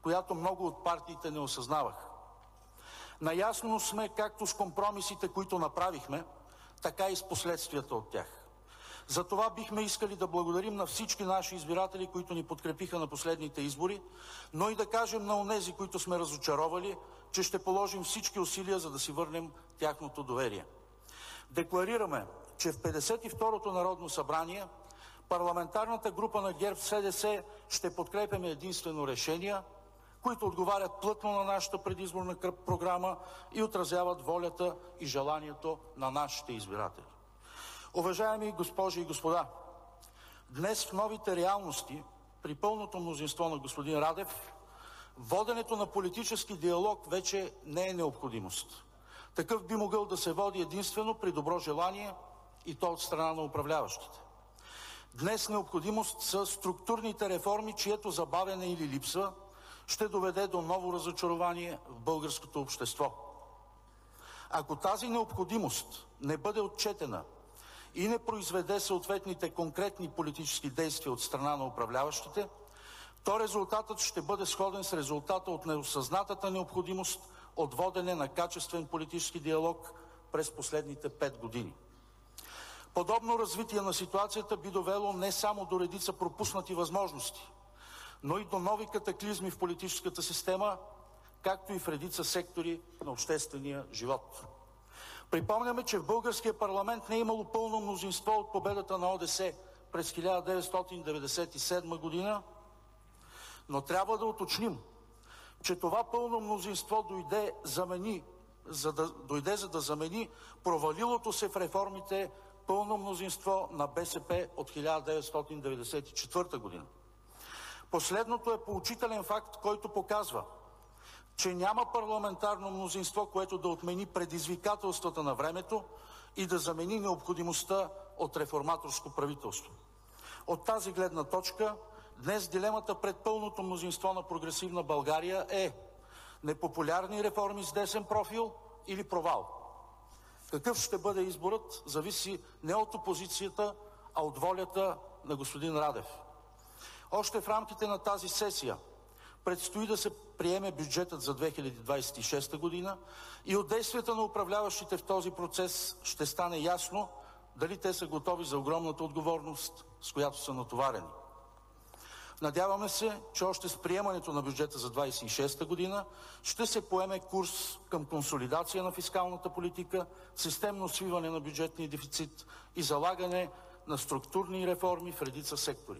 която много от партиите не осъзнаваха. Наясно сме както с компромисите, които направихме, така и с последствията от тях. Затова бихме искали да благодарим на всички наши избиратели, които ни подкрепиха на последните избори, но и да кажем на онези, които сме разочаровали, че ще положим всички усилия, за да си върнем тяхното доверие. Декларираме, че в 52-то Народно събрание парламентарната група на ГЕРБ-СДС ще подкрепяме единствено решения, които отговарят плътно на нашата предизборна програма и отразяват волята и желанието на нашите избиратели. Уважаеми госпожи и господа, днес в новите реалности, при пълното мнозинство на господин Радев, воденето на политически диалог вече не е необходимост. Такъв би могъл да се води единствено при добро желание и то от страна на управляващите. Днес необходимост са структурните реформи, чието забавяне или липса ще доведе до ново разочарование в българското общество. Ако тази необходимост не бъде отчетена и не произведе съответните конкретни политически действия от страна на управляващите, то резултатът ще бъде сходен с резултата от неосъзнатата необходимост от водене на качествен политически диалог през последните 5 години. Подобно развитие на ситуацията би довело не само до редица пропуснати възможности, но и до нови катаклизми в политическата система, както и в редица сектори на обществения живот. Припомняме, че в българския парламент не е имало пълно мнозинство от победата на ОДС през 1997 година, но трябва да уточним, че това пълно мнозинство дойде за да замени провалилото се в реформите пълно мнозинство на БСП от 1994 година. Последното е поучителен факт, който показва, че няма парламентарно мнозинство, което да отмени предизвикателствата на времето и да замени необходимостта от реформаторско правителство. От тази гледна точка днес дилемата пред пълното мнозинство на прогресивна България е непопулярни реформи с десен профил или провал. Какъв ще бъде изборът, зависи не от опозицията, а от волята на господин Радев. Още в рамките на тази сесия предстои да се приеме бюджетът за 2026 година и от действията на управляващите в този процес ще стане ясно дали те са готови за огромната отговорност, с която са натоварени. Надяваме се, че още с приемането на бюджета за 2026 година ще се поеме курс към консолидация на фискалната политика, системно свиване на бюджетния дефицит и залагане на структурни реформи в редица сектори.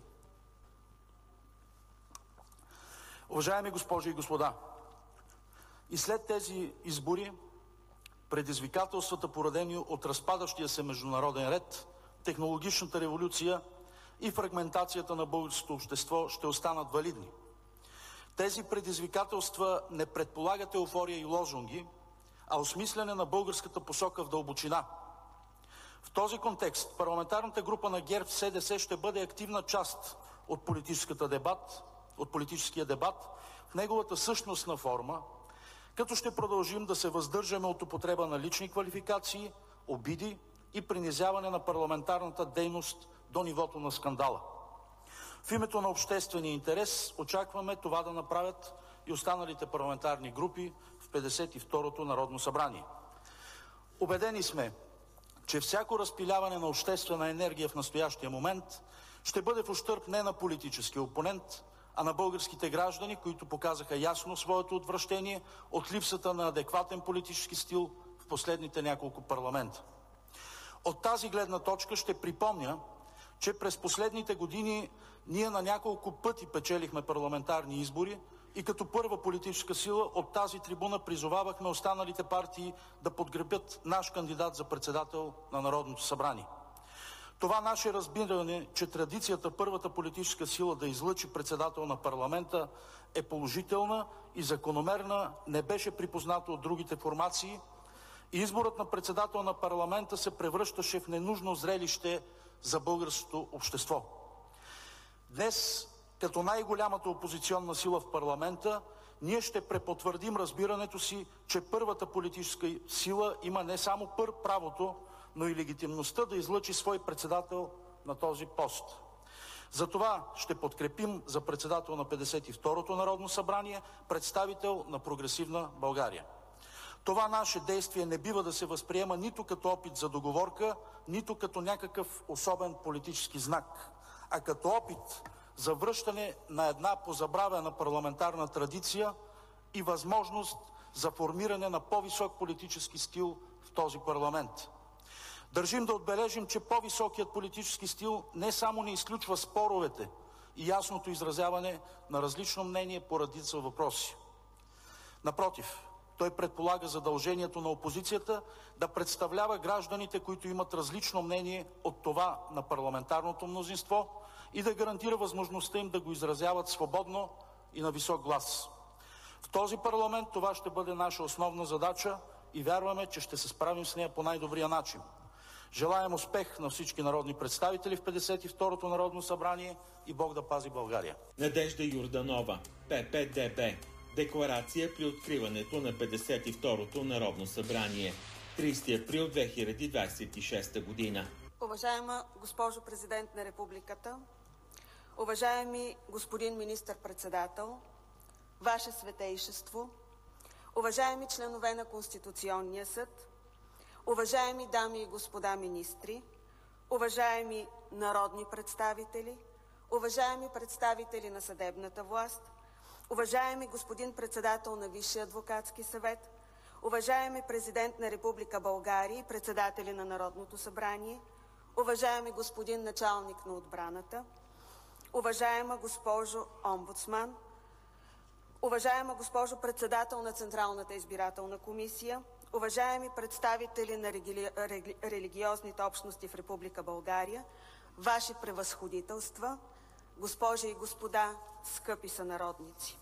Уважаеми госпожи и господа, и след тези избори предизвикателствата, породени от разпадащия се международен ред, технологичната революция и фрагментацията на българското общество ще останат валидни. Тези предизвикателства не предполагат еуфория и лозунги, а осмисляне на българската посока в дълбочина. В този контекст парламентарната група на ГЕРБ-СДС ще бъде активна част от политическия дебат в неговата същностна форма, като ще продължим да се въздържаме от употреба на лични квалификации, обиди и принизяване на парламентарната дейност до нивото на скандала. В името на обществения интерес очакваме това да направят и останалите парламентарни групи в 52-то Народно събрание. Убедени сме, че всяко разпиляване на обществена енергия в настоящия момент ще бъде в ущърб не на политическия опонент, а на българските граждани, които показаха ясно своето отвращение от липсата на адекватен политически стил в последните няколко парламента. От тази гледна точка ще припомня, че през последните години ние на няколко пъти печелихме парламентарни избори и като първа политическа сила от тази трибуна призовавахме останалите партии да подкрепят наш кандидат за председател на Народното събрание. Това наше разбиране, че традицията първата политическа сила да излъчи председател на парламента е положителна и закономерна, не беше припознато от другите формации и изборът на председател на парламента се превръщаше в ненужно зрелище за българското общество. Днес, като най-голямата опозиционна сила в парламента, ние ще препотвърдим разбирането си, че първата политическа сила има не само правото, но и легитимността да излъчи свой председател на този пост. Затова ще подкрепим за председател на 52-то Народно събрание представител на Прогресивна България. Това наше действие не бива да се възприема нито като опит за договорка, нито като някакъв особен политически знак, а като опит за връщане на една позабравена парламентарна традиция и възможност за формиране на по-висок политически стил в този парламент. Държим да отбележим, че по-високият политически стил не само не изключва споровете и ясното изразяване на различно мнение по редица въпроси. Напротив, той предполага задължението на опозицията да представлява гражданите, които имат различно мнение от това на парламентарното мнозинство, и да гарантира възможността им да го изразяват свободно и на висок глас. В този парламент това ще бъде наша основна задача и вярваме, че ще се справим с нея по най-добрия начин. Желаем успех на всички народни представители в 52-то Народно събрание и Бог да пази България. Надежда Йорданова, ППДБ. Декларация при откриването на 52-то Народно събрание. 30 април 2026 година. Уважаема госпожо Президент на Републиката, уважаеми господин Министър-председател, Ваше Светейшество, уважаеми членове на Конституционния съд, уважаеми дами и господа министри, уважаеми народни представители, уважаеми представители на съдебната власт, уважаеми господин председател на Висшия адвокатски съвет, уважаеми президент на Република България и председатели на Народното събрание, уважаеми господин началник на отбраната, уважаема госпожо омбудсман, уважаема госпожо председател на Централната избирателна комисия, уважаеми представители на религиозните общности в Република България, Ваши превъзходителства, госпожи и господа, скъпи сънародници!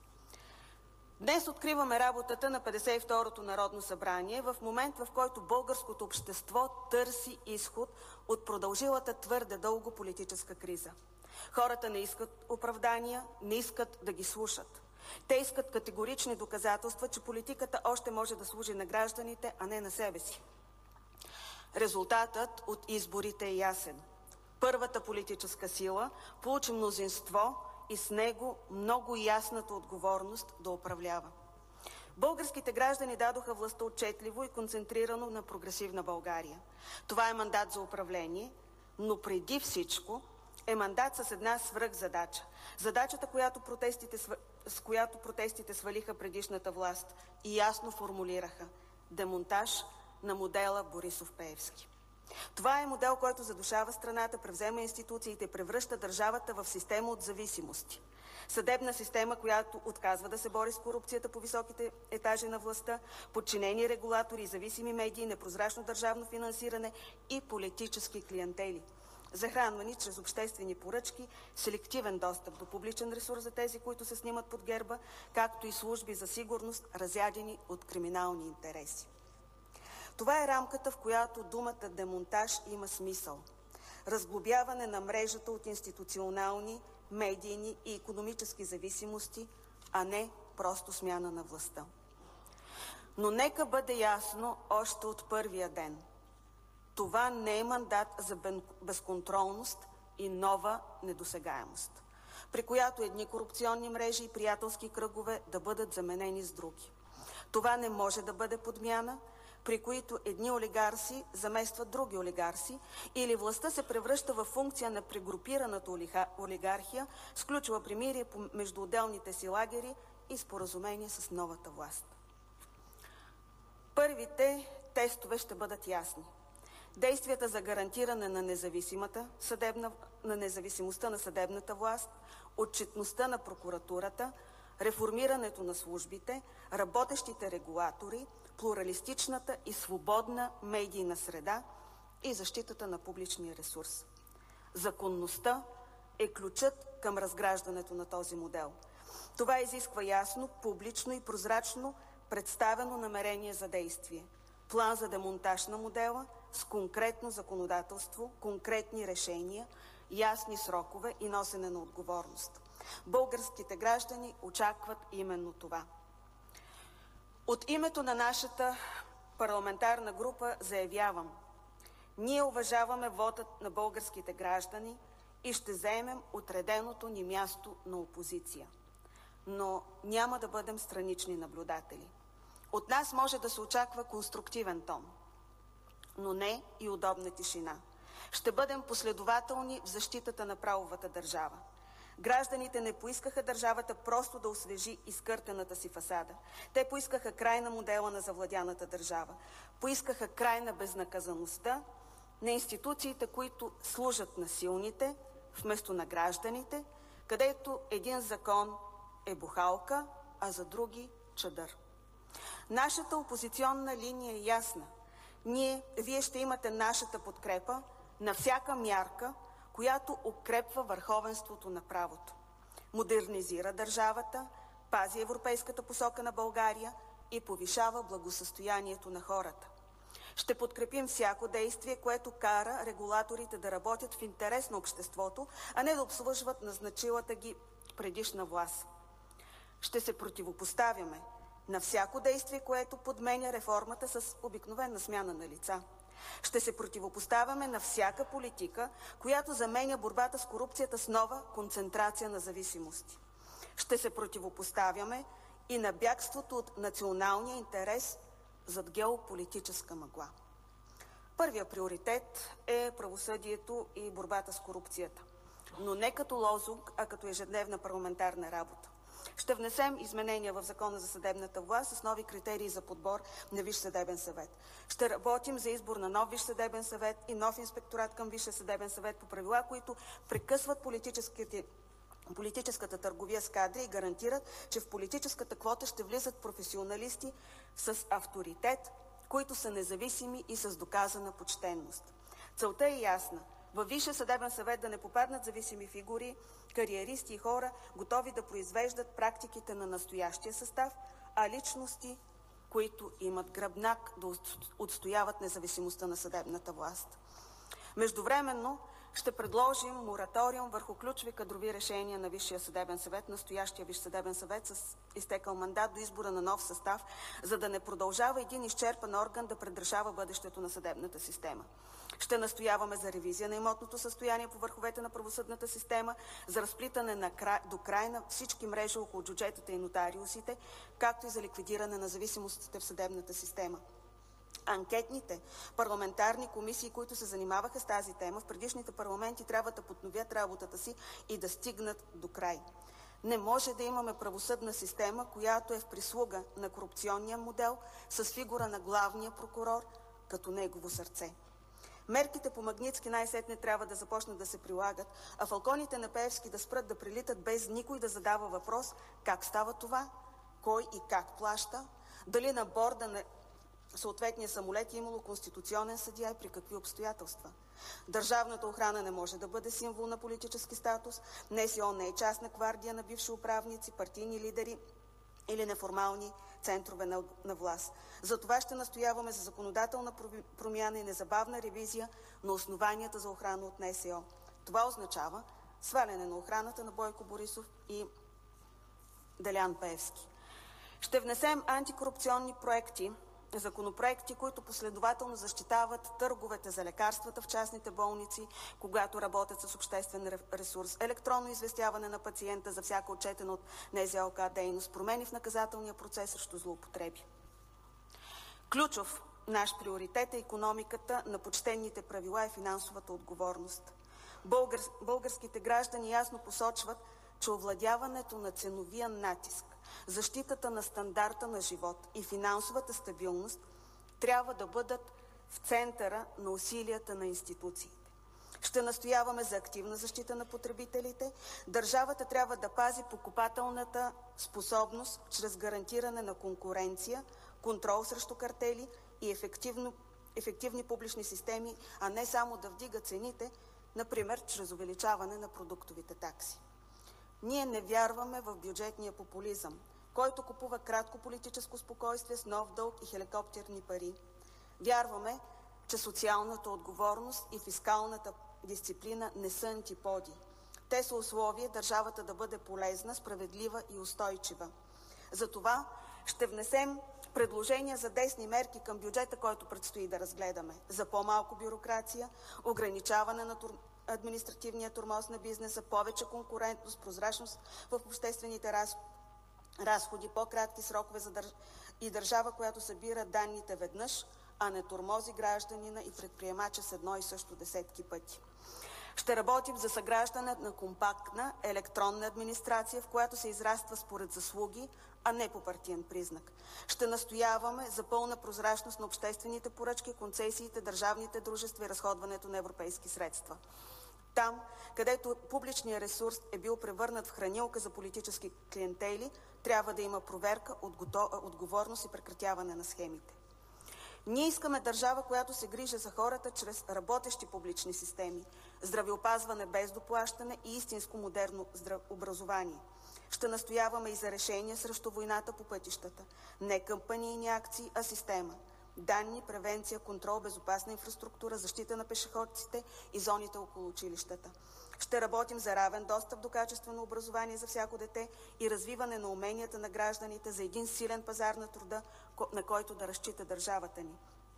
Днес откриваме работата на 52-то Народно събрание в момент, в който българското общество търси изход от продължилата твърде дълго политическа криза. Хората не искат оправдания, не искат да ги слушат. Те искат категорични доказателства, че политиката още може да служи на гражданите, а не на себе си. Резултатът от изборите е ясен. Първата политическа сила получи мнозинство и с него много ясната отговорност да управлява. Българските граждани дадоха властта отчетливо и концентрирано на Прогресивна България. Това е мандат за управление, но преди всичко е мандат с една свръхзадача. Задачата, с която протестите свалиха предишната власт и ясно формулираха – демонтаж на модела Борисов-Пеевски. Това е модел, който задушава страната, превзема институциите и превръща държавата в система от зависимости. Съдебна система, която отказва да се бори с корупцията по високите етажи на властта, подчинени регулатори, зависими медии, непрозрачно държавно финансиране и политически клиентели. Захранвани чрез обществени поръчки, селективен достъп до публичен ресурс за тези, които се снимат под герба, както и служби за сигурност, разядени от криминални интереси. Това е рамката, в която думата демонтаж има смисъл. Разглобяване на мрежата от институционални, медийни и икономически зависимости, а не просто смяна на властта. Но нека бъде ясно още от първия ден. Това не е мандат за безконтролност и нова недосегаемост, при която едни корупционни мрежи и приятелски кръгове да бъдат заменени с други. Това не може да бъде подмяна, при които едни олигарси заместват други олигарси или властта се превръща в функция на прегрупираната олигархия, сключва примирие между отделните си лагери и споразумение с новата власт. Първите тестове ще бъдат ясни. Действията за гарантиране на независимостта на съдебната власт, отчетността на прокуратурата, реформирането на службите, работещите регулатори, плуралистичната и свободна медийна среда и защитата на публичния ресурс. Законността е ключът към разграждането на този модел. Това изисква ясно, публично и прозрачно представено намерение за действие. План за демонтаж на модела с конкретно законодателство, конкретни решения, ясни срокове и носене на отговорност. Българските граждани очакват именно това. От името на нашата парламентарна група заявявам: ние уважаваме вотът на българските граждани и ще заемем отреденото ни място на опозиция. Но няма да бъдем странични наблюдатели. От нас може да се очаква конструктивен тон, но не и удобна тишина. Ще бъдем последователни в защитата на правовата държава. Гражданите не поискаха държавата просто да освежи изкъртената си фасада. Те поискаха край на модела на завладяната държава. Поискаха край на безнаказаността, на институциите, които служат на силните, вместо на гражданите, където един закон е бухалка, а за други чадър. Нашата опозиционна линия е ясна. Вие ще имате нашата подкрепа на всяка мярка, която укрепва върховенството на правото, модернизира държавата, пази европейската посока на България и повишава благосъстоянието на хората. Ще подкрепим всяко действие, което кара регулаторите да работят в интерес на обществото, а не да обслужват назначилата ги предишна власт. Ще се противопоставяме на всяко действие, което подменя реформата с обикновена смяна на лица. Ще се противопоставяме на всяка политика, която заменя борбата с корупцията с нова концентрация на зависимости. Ще се противопоставяме и на бягството от националния интерес зад геополитическа мъгла. Първият приоритет е правосъдието и борбата с корупцията, но не като лозунг, а като ежедневна парламентарна работа. Ще внесем изменения в Закона за съдебната власт с нови критерии за подбор на Висш съдебен съвет. Ще работим за избор на нов Висш съдебен съвет и нов инспекторат към Висшия съдебен съвет по правила, които прекъсват политическата търговия с кадри и гарантират, че в политическата квота ще влизат професионалисти с авторитет, които са независими и с доказана почтенност. Целта е ясна. Във Висшия съдебен съвет да не попаднат зависими фигури, кариеристи и хора, готови да произвеждат практиките на настоящия състав, а личности, които имат гръбнак да отстояват независимостта на съдебната власт. Междувременно ще предложим мораториум върху ключови кадрови решения на Висшия съдебен съвет, настоящия Висш съдебен съвет с изтекал мандат до избора на нов състав, за да не продължава един изчерпан орган да предрешава бъдещето на съдебната система. Ще настояваме за ревизия на имотното състояние по върховете на правосъдната система, за разплитане до край на всички мрежи около джуджетата и нотариусите, както и за ликвидиране на зависимостите в съдебната система. Анкетните парламентарни комисии, които се занимаваха с тази тема в предишните парламенти, трябва да подновят работата си и да стигнат до край. Не може да имаме правосъдна система, която е в прислуга на корупционния модел с фигура на главния прокурор като негово сърце. Мерките по Магнитски най-сетне трябва да започнат да се прилагат, а фалконите на Пеевски да спрат да прилитат без никой да задава въпрос как става това, кой и как плаща, дали на борда на съответния самолет е имало конституционен съдия и при какви обстоятелства. Държавната охрана не може да бъде символ на политически статус, НСО не е частна гвардия на бивши управници, партийни лидери или неформални центрове на власт. Затова ще настояваме за законодателна промяна и незабавна ревизия на основанията за охрана от НСО. Това означава сваляне на охраната на Бойко Борисов и Делян Пеевски. Ще внесем антикорупционни законопроекти, които последователно защитават търговете за лекарствата в частните болници, когато работят с обществен ресурс, електронно известяване на пациента за всяка отчетена от НЗОК дейност, промени в наказателния процес срещу злоупотреби. Ключов наш приоритет е икономиката на почтените правила и финансовата отговорност. Българските граждани ясно посочват, че овладяването на ценовия натиск, защитата на стандарта на живот и финансовата стабилност трябва да бъдат в центъра на усилията на институциите. Ще настояваме за активна защита на потребителите. Държавата трябва да пази покупателната способност чрез гарантиране на конкуренция, контрол срещу картели и ефективни публични системи, а не само да вдига цените, например чрез увеличаване на продуктовите такси. Ние не вярваме в бюджетния популизъм, който купува кратко политическо спокойствие с нов дълг и хеликоптерни пари. Вярваме, че социалната отговорност и фискалната дисциплина не са антиподи. Те са условия държавата да бъде полезна, справедлива и устойчива. Затова ще внесем предложения за десни мерки към бюджета, който предстои да разгледаме. За по-малко бюрокрация, ограничаване на административния тормоз на бизнеса, повече конкурентност, прозрачност в обществените разходи, по-кратки срокове и държава, която събира данните веднъж, а не тормози гражданина и предприемача с едно и също десетки пъти. Ще работим за съграждане на компактна електронна администрация, в която се израства според заслуги, а не по партиен признак. Ще настояваме за пълна прозрачност на обществените поръчки, концесиите, държавните дружества и разходването на европейски средства. Там, където публичният ресурс е бил превърнат в хранилка за политически клиентели, трябва да има проверка, отговорност и прекратяване на схемите. Ние искаме държава, която се грижи за хората чрез работещи публични системи, здравеопазване без доплащане и истинско модерно образование. Ще настояваме и за решение срещу войната по пътищата. Не кампанийни акции, а система. Данни, превенция, контрол, безопасна инфраструктура, защита на пешеходците и зоните около училищата. Ще работим за равен достъп до качествено образование за всяко дете и развиване на уменията на гражданите за един силен пазар на труда, на който да разчита държавата ни.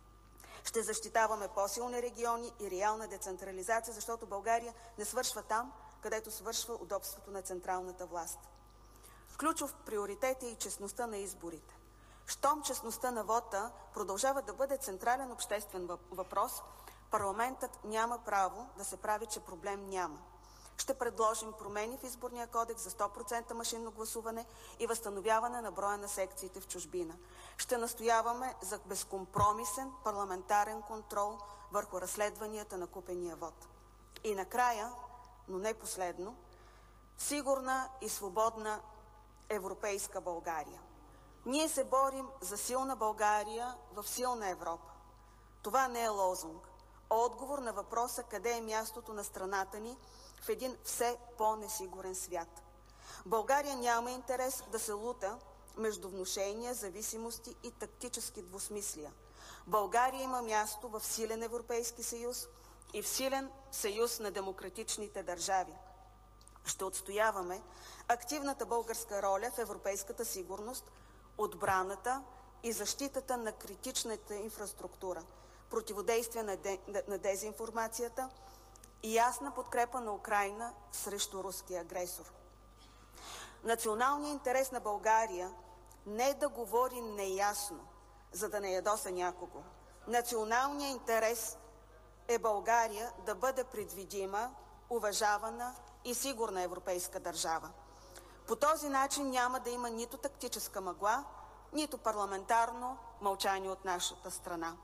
Ще защитаваме по-силни региони и реална децентрализация, защото България не свършва там, където свършва удобството на централната власт. Ключов приоритет е и честността на изборите. Щом честността на вота продължава да бъде централен обществен въпрос, парламентът няма право да се прави, че проблем няма. Ще предложим промени в изборния кодекс за 100% машинно гласуване и възстановяване на броя на секциите в чужбина. Ще настояваме за безкомпромисен парламентарен контрол върху разследванията на купения вод. И накрая, но не последно, сигурна и свободна европейска България. Ние се борим за силна България в силна Европа. Това не е лозунг, а отговор на въпроса къде е мястото на страната ни в един все по-несигурен свят. България няма интерес да се лута между внушения, зависимости и тактически двусмислия. България има място в силен Европейски съюз и в силен съюз на демократичните държави. Ще отстояваме активната българска роля в европейската сигурност, отбраната и защитата на критичната инфраструктура, противодействие на дезинформацията и ясна подкрепа на Украйна срещу руския агресор. Националният интерес на България не е да говори неясно, за да не ядоса някого. Националният интерес е България да бъде предвидима, уважавана и сигурна европейска държава. По този начин няма да има нито тактическа мъгла, нито парламентарно мълчание от нашата страна.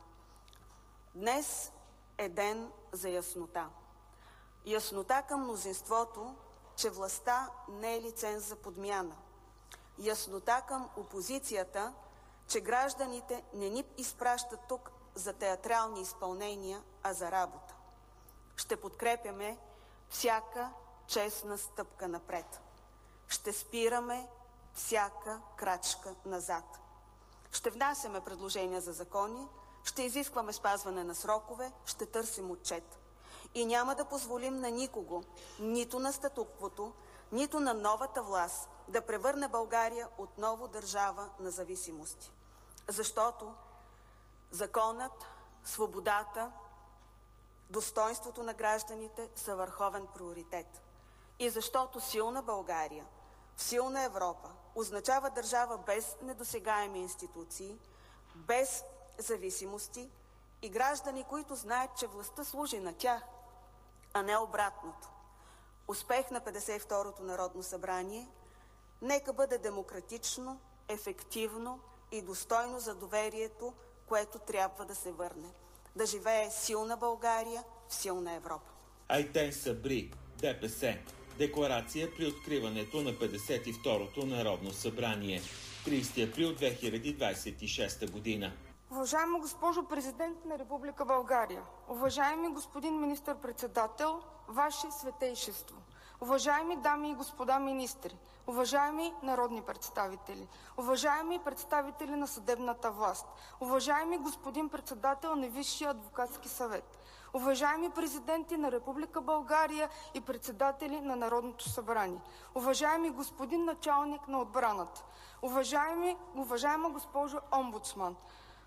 Днес е ден за яснота. Яснота към мнозинството, че властта не е лиценз за подмяна. Яснота към опозицията, че гражданите не ни изпращат тук за театрални изпълнения, а за работа. Ще подкрепяме всяка честна стъпка напред. Ще спираме всяка крачка назад. Ще внасяме предложения за закони, ще изискваме спазване на срокове, ще търсим отчет. И няма да позволим на никого, нито на статуквото, нито на новата власт, да превърне България отново държава на зависимости. Защото законът, свободата, достойнството на гражданите са върховен приоритет. И защото силна България в силна Европа означава държава без недосегаеми институции, без зависимости и граждани, които знаят, че властта служи на тях, а не обратното. Успех на 52-то Народно събрание нека бъде демократично, ефективно и достойно за доверието, което трябва да се върне. Да живее силна България в силна Европа. Айтен Сабри, ДПС. Декларация при откриването на 52-то Народно събрание. 30 април 2026 година. Уважаема госпожо Президент на Република България, уважаеми господин министър-председател, Ваше Светейшество, уважаеми дами и господа министри, уважаеми народни представители, уважаеми представители на съдебната власт, уважаеми господин председател на Висшия адвокатски съвет, уважаеми президенти на Република България и председатели на Народното събрание, уважаеми господин началник на отбраната, уважаема госпожо омбудсман,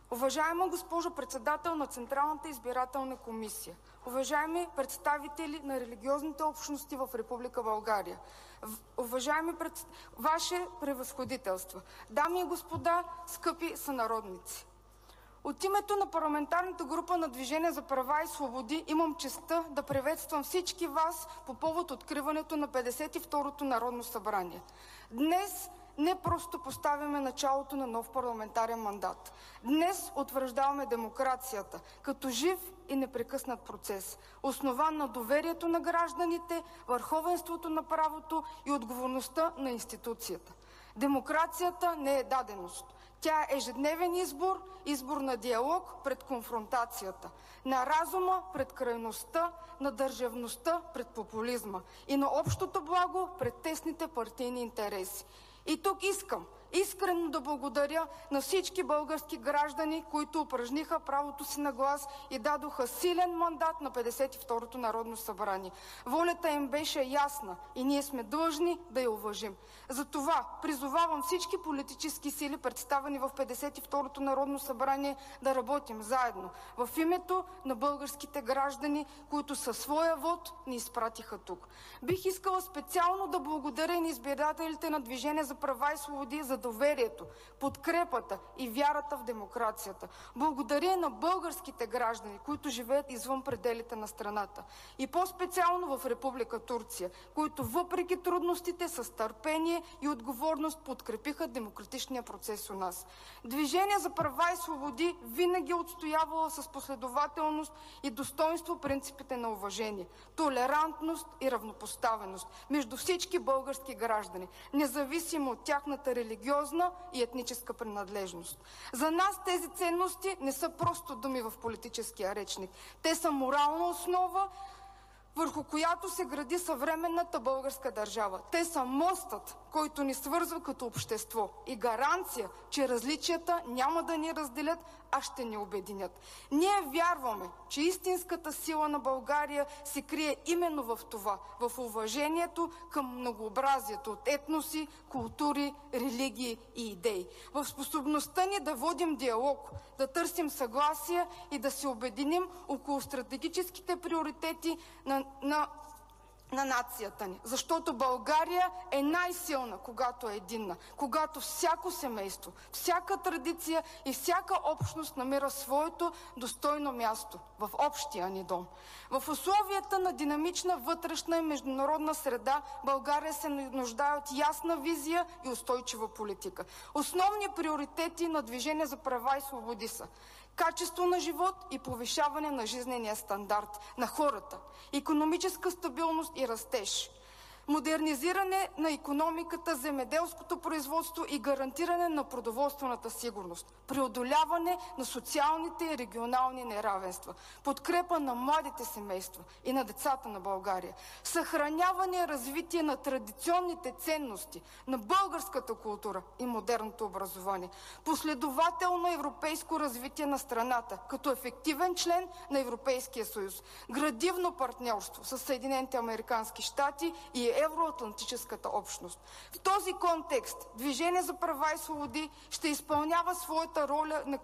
Уважаема госпожо председател на Централната избирателна комисия, уважаеми представители на религиозните общности в Република България, уважаеми Ваше превъзходителство, дами и господа, скъпи сънародници! От името на парламентарната група на Движение за права и свободи имам честта да приветствам всички вас по повод откриването на 52-то Народно събрание. Днес не просто поставяме началото на нов парламентарен мандат. Днес утвърждаваме демокрацията като жив и непрекъснат процес, основан на доверието на гражданите, върховенството на правото и отговорността на институцията. Демокрацията не е даденост. Тя е ежедневен избор, избор на диалог пред конфронтацията, на разума пред крайността, на държавността пред популизма и на общото благо пред тесните партийни интереси. И тук искам искрено да благодаря на всички български граждани, които упражниха правото си на глас и дадоха силен мандат на 52-то Народно събрание. Волята им беше ясна и ние сме длъжни да я уважим. Затова призовавам всички политически сили, представени в 52-то Народно събрание, да работим заедно в името на българските граждани, които със своя вод ни изпратиха тук. Бих искала специално да благодаря и на избирателите на Движение за права и свободи за доверието, подкрепата и вярата в демокрацията. Благодаря на българските граждани, които живеят извън пределите на страната. И по-специално в Република Турция, които въпреки трудностите с търпение и отговорност подкрепиха демократичния процес у нас. Движение за права и свободи винаги е отстоявала с последователност и достоинство принципите на уважение, толерантност и равнопоставеност между всички български граждани, независимо от тяхната религиозна и етническа принадлежност. За нас тези ценности не са просто думи в политическия речник. Те са морална основа, върху която се гради съвременната българска държава. Те са мостът, който ни свързва като общество и гаранция, че различията няма да ни разделят, а ще ни обединят. Ние вярваме, че истинската сила на България се крие именно в това, в уважението към многообразието от етноси, култури, религии и идеи. В способността ни да водим диалог, да търсим съгласие и да се обединим около стратегическите приоритети на нацията ни. Защото България е най-силна, когато е единна, когато всяко семейство, всяка традиция и всяка общност намира своето достойно място в общия ни дом. В условията на динамична вътрешна и международна среда България се нуждае от ясна визия и устойчива политика. Основни приоритети на Движение за права и свободи са качество на живот и повишаване на жизнения стандарт на хората, икономическа стабилност и растеж, модернизиране на икономиката, земеделското производство и гарантиране на продоволствената сигурност, преодоляване на социалните и регионални неравенства, подкрепа на младите семейства и на децата на България, съхраняване и развитие на традиционните ценности на българската култура и модерното образование, последователно европейско развитие на страната като ефективен член на Европейския съюз, градивно партньорство с Съединените американски щати и евроатлантическата общност. В този контекст Движение за права и свободи ще изпълнява своята роля на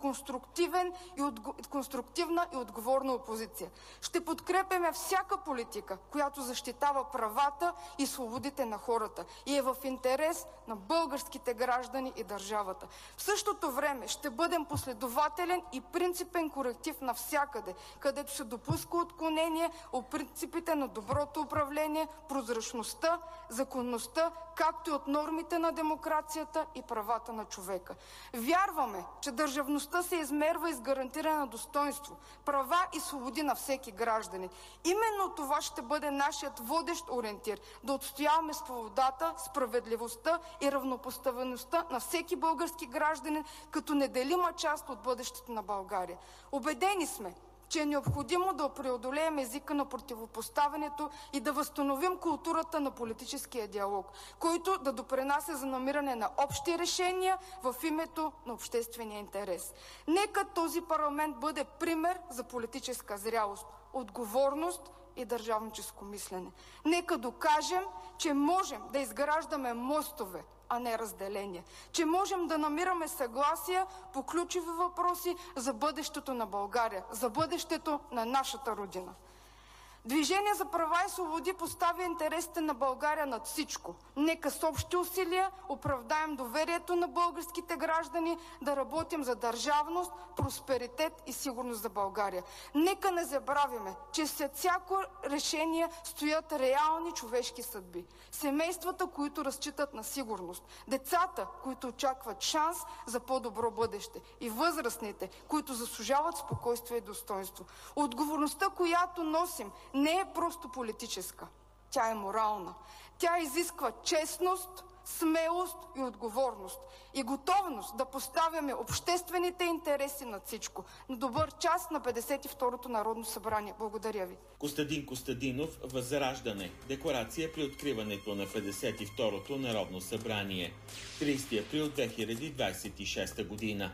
конструктивна и отговорна опозиция. Ще подкрепяме всяка политика, която защитава правата и свободите на хората и е в интерес на българските граждани и държавата. В същото време ще бъдем последователен и принципен коректив навсякъде, където се допуска отклонение от принципите на доброто управление, прозрачността, законността, както и от нормите на демокрацията и правата на човека. Вярваме, че държавността се измерва и с гарантиране на достоинство, права и свободи на всеки гражданин. Именно това ще бъде нашият водещ ориентир – да отстояваме свободата, справедливостта и равнопоставеността на всеки български гражданин като неделима част от бъдещето на България. Убедени сме, че е необходимо да преодолеем езика на противопоставянето и да възстановим културата на политическия диалог, който да допринася за намиране на общи решения в името на обществения интерес. Нека този парламент бъде пример за политическа зрялост, отговорност и държавническо мислене. Нека докажем, че можем да изграждаме мостове, а не разделение. Че можем да намираме съгласие по ключови въпроси за бъдещето на България, за бъдещето на нашата родина. Движение за права и свободи поставя интересите на България над всичко. Нека с общи усилия оправдаем доверието на българските граждани да работим за държавност, просперитет и сигурност за България. Нека не забравяме, че след всяко решение стоят реални човешки съдби. Семействата, които разчитат на сигурност. Децата, които очакват шанс за по-добро бъдеще. И възрастните, които заслужават спокойствие и достоинство. Отговорността, която носим, не е просто политическа. Тя е морална. Тя изисква честност, смелост и отговорност. И готовност да поставяме обществените интереси над всичко. На добър час на 52-то Народно събрание. Благодаря ви. Костадин Костадинов, Възраждане. Декларация при откриването на 52-то Народно събрание. 30 април 2026 година.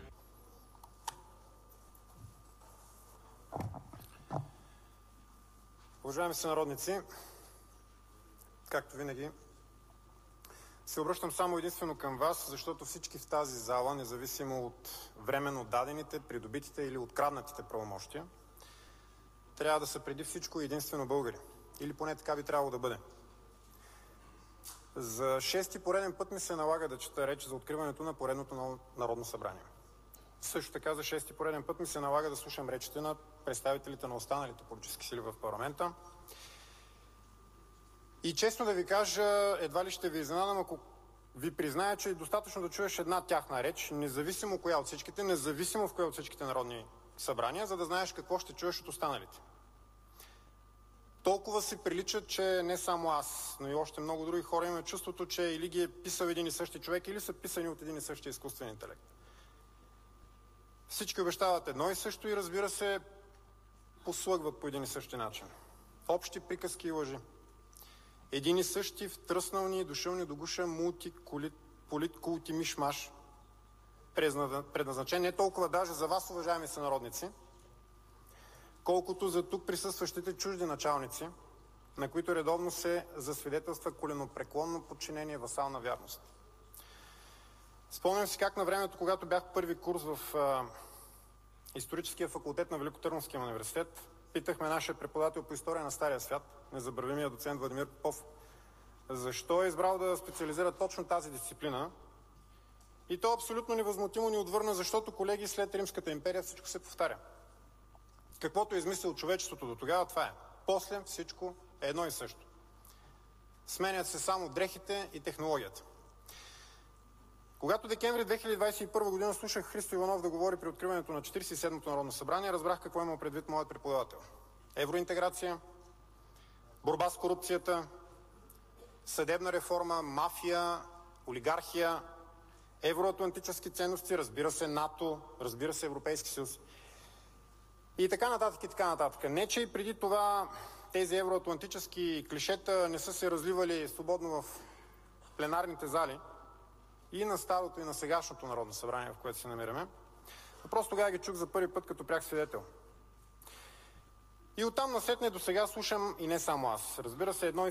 Уважаеми сънародници, както винаги, се обръщам само единствено към вас, защото всички в тази зала, независимо от временно дадените, придобитите или откраднатите правомощия, трябва да са преди всичко единствено българи. Или поне така би трябвало да бъде. За шести пореден път ми се налага да чета реч за откриването на поредното Народно събрание. Също така за шести пореден път ми се налага да слушам речите на представителите на останалите политически сили в парламента. И честно да ви кажа, едва ли ще ви изненадам, ако ви призная, че е достатъчно да чуеш една тяхна реч, независимо коя от всичките, независимо в коя от всичките народни събрания, за да знаеш какво ще чуеш от останалите. Толкова си приличат, че не само аз, но и още много други хора имаме чувството, че или ги е писал един и същи човек, или са писани от един и същи изкуствен интелект. Всички обещават едно и също и, разбира се, послъгват по един и същи начин. Общи приказки и лъжи. Един и същи втръснал ни душевни до гуша мултикулти мишмаш, предназначен не толкова даже за вас, уважаеми сънародници, колкото за тук присъстващите чужди началници, на които редовно се засвидетелства коленопреклонно подчинение, васална вярност. Спомням си как на времето, когато бях първи курс в историческия факултет на Великотърновския университет, питахме нашия преподавател по история на Стария свят, незабравимия доцент Владимир Попов, защо е избрал да специализира точно тази дисциплина. И то абсолютно невъзмутимо ни отвърна, защото, колеги, след Римската империя всичко се повтаря. Каквото е измислил човечеството до тогава, това е. После всичко е едно и също. Сменят се само дрехите и технологията. Когато декември 2021 година слушах Христо Иванов да говори при откриването на 47-то Народно събрание, разбрах какво има предвид моят преподавател. Евроинтеграция, борба с корупцията, съдебна реформа, мафия, олигархия, евроатлантически ценности, разбира се НАТО, разбира се Европейски съюз. И така нататък, и така нататък. Не, че и преди това тези евроатлантически клишета не са се разливали свободно в пленарните зали, и на старото, и на сегашното Народно събрание, в което се намираме. Но просто тогава ги чух за първи път като пряк свидетел. И оттам насетне до сега слушам и не само аз. Разбира се, едно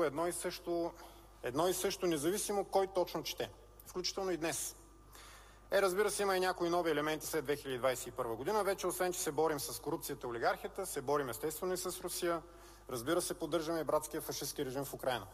и също, независимо кой точно чете. Включително и днес. Разбира се, има и някои нови елементи след 2021 година. Вече, освен че се борим с корупцията и олигархията, се борим естествено и с Русия. Разбира се, поддържаме и братския фашистски режим в Украйна.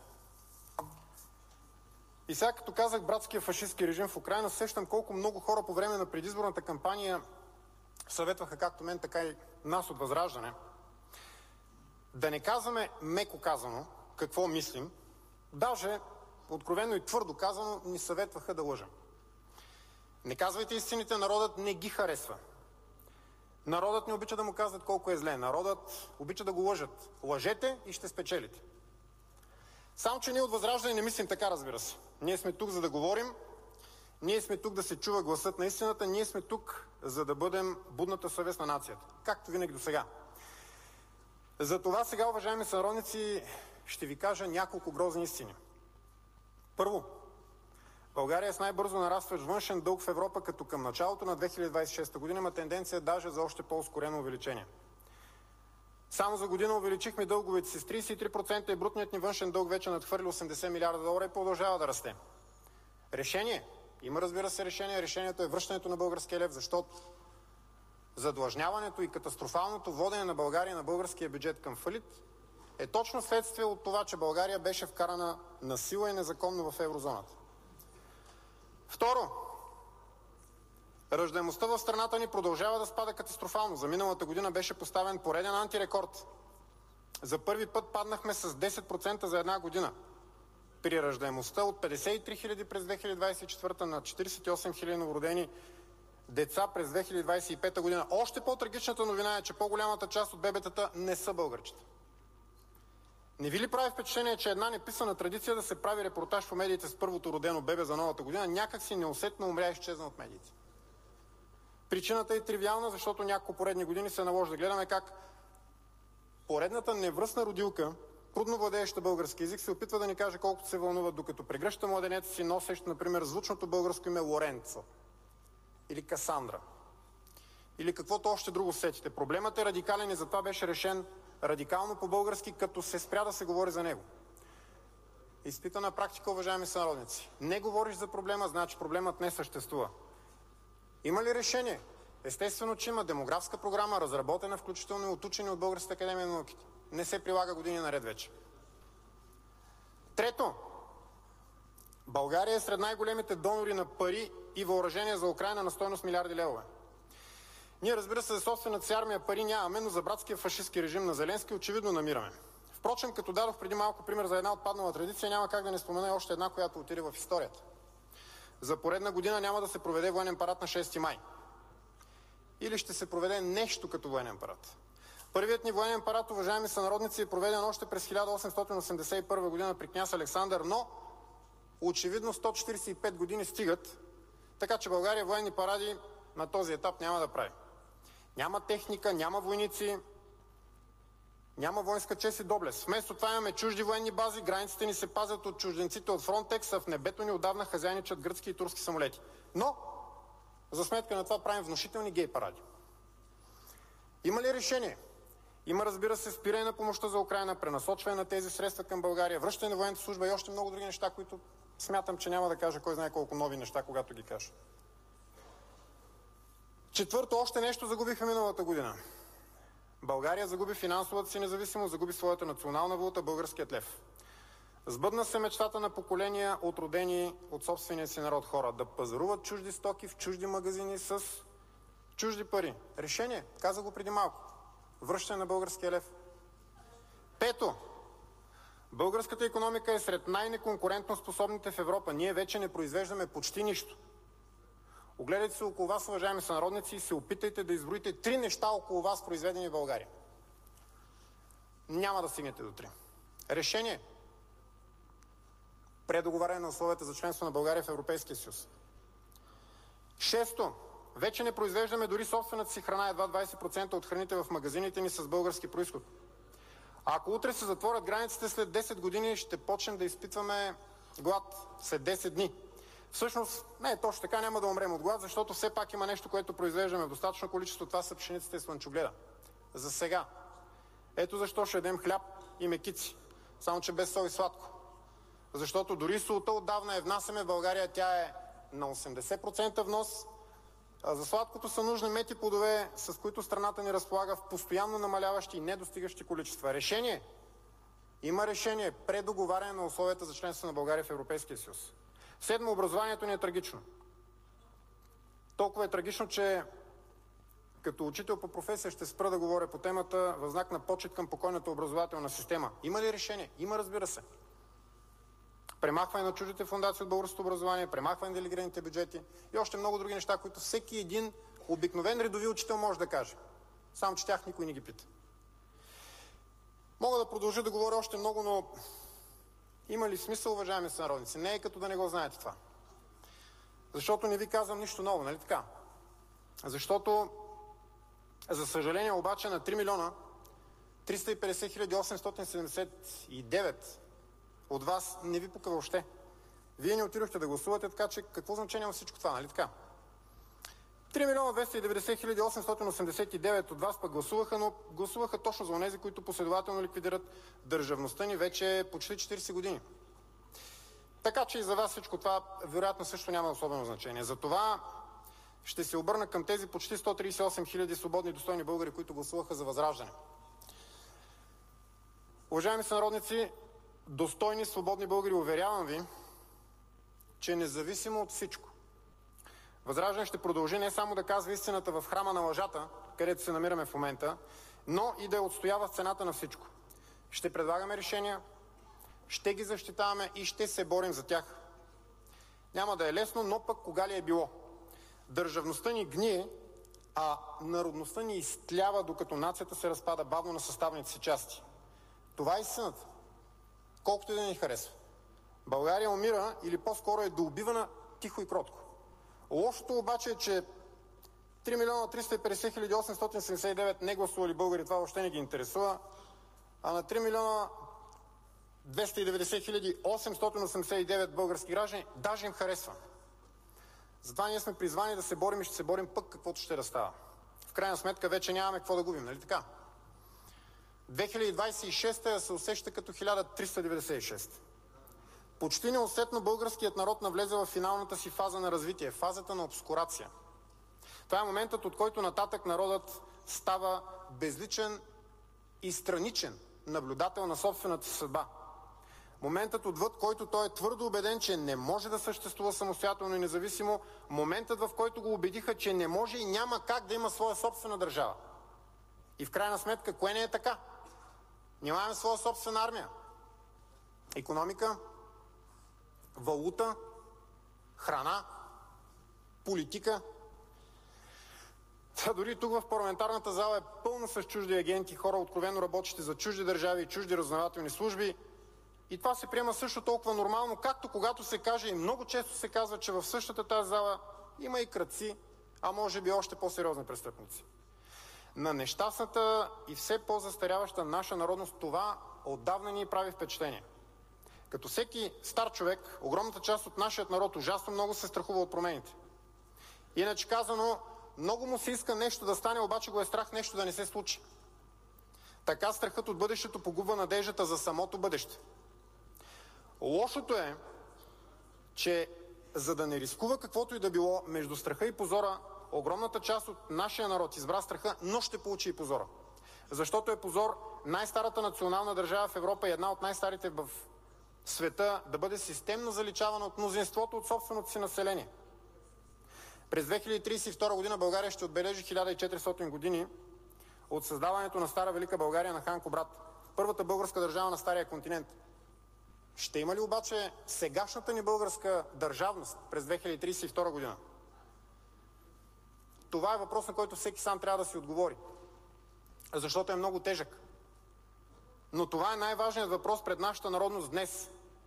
И сега, като казах братския фашистски режим в Украйна, сещам колко много хора по време на предизборната кампания съветваха както мен, така и нас от Възраждане да не казваме меко казано какво мислим, даже откровено и твърдо казано ни съветваха да лъжем. Не казвайте истините, народът не ги харесва. Народът не обича да му казват колко е зле. Народът обича да го лъжат. Лъжете и ще спечелите. Само че ние от Възраждане не мислим така, разбира се. Ние сме тук, за да говорим. Ние сме тук да се чува гласът на истината. Ние сме тук, за да бъдем будната съвест на нацията. Както винаги до сега. Затова сега, уважаеми сънародници, ще ви кажа няколко грозни истини. Първо, България е с най-бързо нарастващ външен дълг в Европа, като към началото на 2026 година има тенденция даже за още по-ускорено увеличение. Само за година увеличихме дълговете си с 33% и брутният ни външен дълг вече надхвърли $80 милиарда и продължава да расте. Решение? Има, разбира се, решение. Решението е връщането на българския лев, защото задлъжняването и катастрофалното водене на България и на българския бюджет към фалит е точно следствие от това, че България беше вкарана насила и незаконно в еврозоната. Второ, раждаемостта в страната ни продължава да спада катастрофално. За миналата година беше поставен пореден антирекорд. За първи път паднахме с 10% за една година. При раждаемостта от 53 хиляди през 2024 на 48 хиляди новородени деца през 2025 година. Още по-трагичната новина е, че по-голямата част от бебетата не са българчета. Не ви ли прави впечатление, че една неписана традиция да се прави репортаж по медиите с първото родено бебе за новата година някак си неусетно умря и изчезна от медиите? Причината е тривиална, защото няколко поредни години се наложи да гледаме как поредната невръстна родилка, трудно владееща български език, се опитва да ни каже колкото се вълнува, докато прегръща младенеца си, носещ, например, звучното българско име Лоренцо или Касандра или каквото още друго сетите. Проблемът е радикален и затова беше решен радикално по-български, като се спря да се говори за него. Изпитана практика, уважаеми сънародници. Не говориш за проблема, значи проблемът не съществува. Има ли решение? Естествено, че има демографска програма, разработена включително и от учени от Българската академия на науките. Не се прилага години наред вече. Трето, България е сред най-големите донори на пари и въоръжение за Украйна на стойност милиарди левове. Ние, разбира се, за собствената си армия пари нямаме, но за братския фашистски режим на Зеленски очевидно намираме. Впрочем, като дадох преди малко пример за една отпаднала традиция, няма как да не спомена и още една, която отиде в историята. За поредна година няма да се проведе военен парад на 6 май. Или ще се проведе нещо като военен парад. Първият ни военен парад, уважаеми сънародници, е проведен още през 1881 година при княз Александър, но очевидно 145 години стигат, така че България военни паради на този етап няма да прави. Няма техника, няма войници, няма воинска чест и доблест. Вместо това имаме чужди военни бази, границите ни се пазят от чужденците от Фронтекс, а в небето ни отдавна хазяйничат гръцки и турски самолети. Но, за сметка на това правим внушителни гей паради. Има ли решение? Има, разбира се, спиране на помощта за Украйна, пренасочване на тези средства към България, връщане на военната служба и още много други неща, които смятам, че няма да кажа кой знае колко нови неща, когато ги кажа. Четвърто, още нещо загубихме миналата година. България загуби финансовата си независимост, загуби своята национална валута, българският лев. Сбъдна се мечтата на поколения отродени от собствения си народ хора да пазаруват чужди стоки в чужди магазини с чужди пари. Решение, каза го преди малко. Връщане на българския лев. Пето, българската икономика е сред най-неконкурентно способните в Европа. Ние вече не произвеждаме почти нищо. Огледайте се около вас, уважаеми сънародници, и се опитайте да изброите 3 неща около вас, произведени в България. Няма да стигнете до 3. Решение. Предоговаряне на условията за членство на България в Европейския съюз. Шесто. Вече не произвеждаме дори собствената си храна, едва 20% от храните в магазините ни с български произход. Ако утре се затворят границите, след 10 години ще почнем да изпитваме глад след 10 дни. Всъщност, не е точно така, няма да умрем от глад, защото все пак има нещо, което произвеждаме в достатъчно количество. Това са пшеницата и слънчогледа. За сега. Ето защо ще ядем хляб и мекици, само че без сол и сладко. Защото дори солта отдавна внасяме в България, тя е на 80% внос, а за сладкото са нужни мед и плодове, с които страната ни разполага в постоянно намаляващи и недостигащи количества. Решение? Има решение. Предоговаряне на условията за членство на България в Европейския съюз. Седмо, образованието ни е трагично. Толкова е трагично, че като учител по професия ще спра да говоря по темата в знак на почит към покойната образователна система. Има ли решение? Има, разбира се. Премахване на чуждите фондации от българското образование, премахване на делегираните бюджети и още много други неща, които всеки един обикновен редови учител може да каже. Само че тях никой не ги пита. Мога да продължа да говоря още много, но има ли смисъл, уважаеми сънародници? Не е като да не го знаете това. Защото не ви казвам нищо ново, нали така? Защото, за съжаление обаче, на 3 милиона 350 хиляди 879 от вас не ви пука въобще. Вие не отидохте да гласувате, така че какво значение има всичко това, нали така? 3 милиона 290 хиляди 889 от вас пък гласуваха, но гласуваха точно за онези, които последователно ликвидират държавността ни вече почти 40 години. Така че и за вас всичко това вероятно също няма особено значение. Затова ще се обърна към тези почти 138 хиляди свободни и достойни българи, които гласуваха за ВЪЗРАЖДАНЕ. Уважаеми сънародници, достойни, свободни българи, уверявам ви, че независимо от всичко, ВЪЗРАЖДАНЕ ще продължи не само да казва истината в храма на лъжата, където се намираме в момента, но и да я отстоява в цената на всичко. Ще предлагаме решения, ще ги защитаваме и ще се борим за тях. Няма да е лесно, но пък кога ли е било? Държавността ни гние, а народността ни изтлява, докато нацията се разпада бавно на съставните си части. Това е истината. Колкото и да ни харесва. България умира или по-скоро е доубивана тихо и кротко. Лошото обаче е, че 3 милиона 350 хиляди 879 не гласували българи, това въобще не ги интересува, а на 3 милиона 290 хиляди 889 български граждани даже им харесва. Затова ние сме призвани да се борим и ще се борим пък каквото ще да става. В крайна сметка вече нямаме какво да губим, нали така? 2026 се усеща като 1396. Почти неусетно българският народ навлезе в финалната си фаза на развитие, фазата на обскурация. Това е моментът, от който нататък народът става безличен и страничен наблюдател на собствената си съдба. Моментът, отвъд който той е твърдо убеден, че не може да съществува самостоятелно и независимо. Моментът, в който го убедиха, че не може и няма как да има своя собствена държава. И в крайна сметка, кое не е така? Нямаме своя собствена армия, икономика, валута, храна, политика. Дори тук в парламентарната зала е пълно с чужди агенти, хора откровено работещи за чужди държави и чужди разузнавателни служби. И това се приема също толкова нормално, както когато се каже, и много често се казва, че в същата тази зала има и крадци, а може би още по-сериозни престъпници. На нещастната и все по-застаряваща наша народност това отдавна ни прави впечатление. Като всеки стар човек, огромната част от нашият народ ужасно много се страхува от промените. Иначе казано, много му се иска нещо да стане, обаче го е страх нещо да не се случи. Така страхът от бъдещето погубва надеждата за самото бъдеще. Лошото е, че за да не рискува каквото и да било между страха и позора, огромната част от нашия народ избра страха, но ще получи и позора. Защото е позор най-старата национална държава в Европа и една от най-старите в света да бъде системно заличавана от мнозинството от собственото си население. През 2032 година България ще отбележи 1400 години от създаването на Стара Велика България на хан Кубрат, първата българска държава на Стария континент. Ще има ли обаче сегашната ни българска държавност през 2032 година? Това е въпрос, на който всеки сам трябва да си отговори, защото е много тежък. Но това е най-важният въпрос пред нашата народност днес.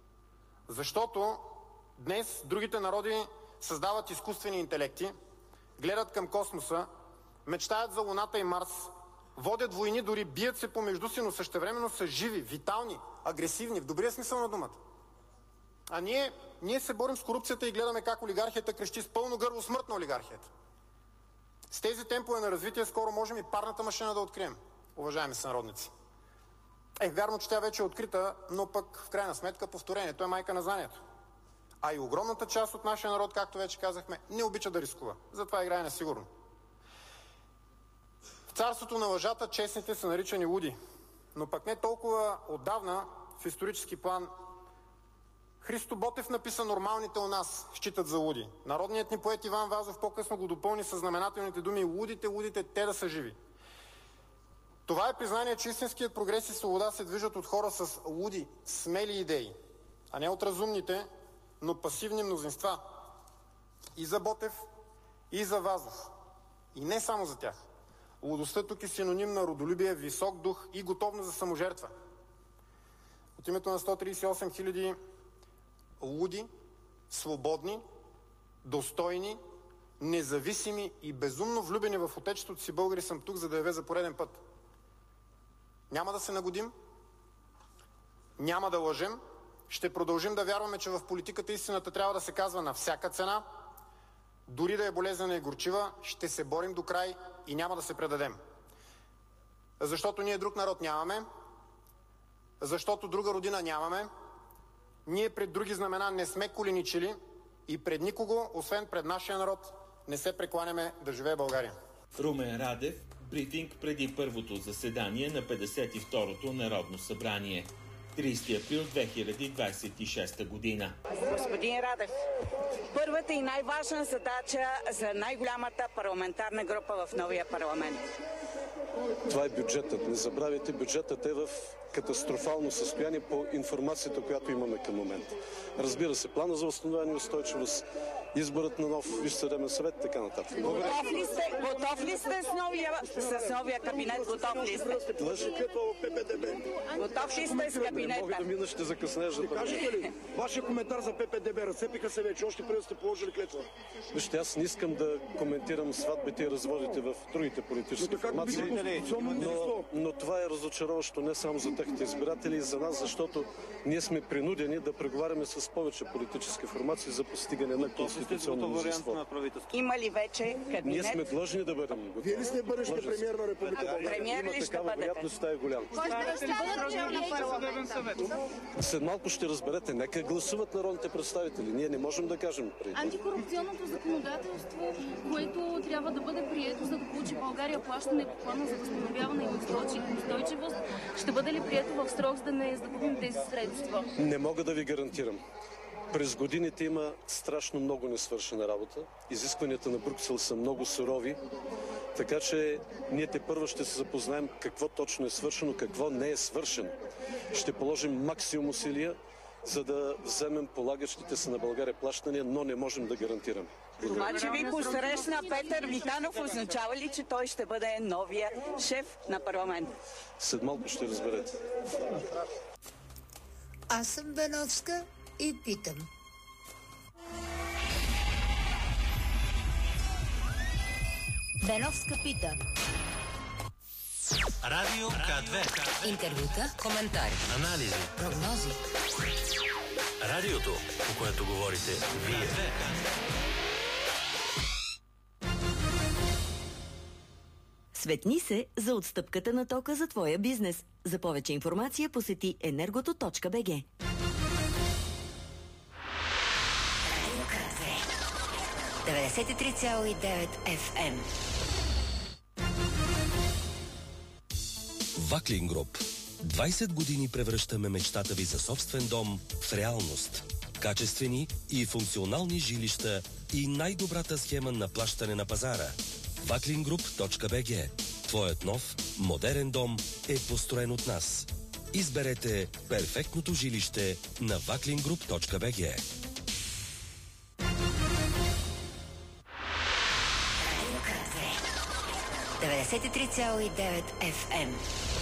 Защото днес другите народи създават изкуствени интелекти, гледат към космоса, мечтаят за Луната и Марс, водят войни, дори бият се помежду си, но същевременно са живи, витални, агресивни, в добрия смисъл на думата. А ние се борим с корупцията и гледаме как олигархията крещи с пълно гърло смърт на олигархията. С тези темпове на развитие скоро можем и парната машина да открием, уважаеми сънародници. Вярно, че тя вече е открита, но пък в крайна сметка повторението е майка на знанието. А и огромната част от нашия народ, както вече казахме, не обича да рискува. Затова играе несигурно. В царството на лъжата честните са наричани луди. Но пък не толкова отдавна, в исторически план, Христо Ботев написа нормалните у нас считат за луди. Народният ни поет Иван Вазов по-късно го допълни със знаменателните думи лудите, те да са живи. Това е признание, че истинският прогрес и свобода се движат от хора с луди, смели идеи, а не от разумните, но пасивни мнозинства. И за Ботев, и за Вазов. И не само за тях. Лудостта тук е синоним на родолюбие, висок дух и готовност за саможертва. От името на 138 хиляди луди, свободни, достойни, независими и безумно влюбени в отечеството си българи съм тук, за да явя за пореден път. Няма да се нагодим, няма да лъжем, ще продължим да вярваме, че в политиката истината трябва да се казва на всяка цена, дори да е болезнена и горчива, ще се борим до край и няма да се предадем. Защото ние друг народ нямаме, защото друга родина нямаме ние пред други знамена не сме коленичили и пред никого, освен пред нашия народ, не се прекланяме да живее България. Румен Радев, брифинг преди първото заседание на 52-то Народно събрание. 30 април 2026 година. Господин Радев, първата и най-важна задача за най-голямата парламентарна група в новия парламент. Това е бюджетът. Не забравяйте, бюджетът е в катастрофално състояние по информацията, която имаме към момента. Разбира се, плана за възстановяване и устойчивост, изборът на нов Висш съдебен съвет и така нататък. Готов ли сте с новия кабинет? Готов ли сте? Готов ли сте с кабинета? Мога да мина, ще закъснеш да кажете ли? Вашия коментар за ППДБ. Разцепиха се вече, още преди да сте положили клетва. Вижте, аз не искам да коментирам сватбите и разводите в другите политически формации, но това е разочароващо не само за техните избиратели и за нас, защото ние сме принудени да преговаряме с повече политически формации за постигане на конституционно мнозинство. Има ли вече кабинет? Ние сме длъжни да бъдем готови. Вие ли сте бъдещите премиер на Република България? Премиер ли ще бъдете? Вероятността е голяма. След малко ще разберете. Нека гласуват народните представители. Ние не можем да кажем преди. Антикорупционното законодателство, което трябва да бъде прието, за да получи България плащане по плана за възстановяване и устойчивост, ще бъде ли прието в срок, за да не загубим тези средства? Не мога да ви гарантирам. През годините има страшно много несвършена работа. Изискванията на Брюксел са много сурови, така че ние тепърва ще се запознаем какво точно е свършено, какво не е свършено. Ще положим максимум усилия, за да вземем полагащите се на България плащания, но не можем да гарантираме. Това, че ви посрещна Петър Витанов, означава ли, че той ще бъде новия шеф на парламент? След малко ще разберете. Аз съм Беновска и питам. Беновска пита. Радио К2. Интервюта, коментари, анализи, прогнози. Радиото, по което говорите вие. Светни се за отстъпката на тока за твоя бизнес. За повече информация посети energoto.bg. 93,9 FM. Ваклин Груп. 20 години превръщаме мечтата ви за собствен дом в реалност. Качествени и функционални жилища и най-добрата схема на плащане на пазара. Vaklingroup.bg. Твоят нов, модерен дом е построен от нас. Изберете перфектното жилище на Vaklingroup.bg. 93,9 FM.